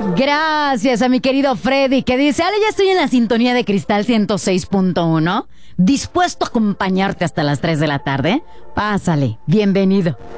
Gracias a mi querido Freddy, que dice: Ale, ya estoy en la sintonía de Cristal 106.1, dispuesto a acompañarte hasta las 3 de la tarde. Pásale, bienvenido.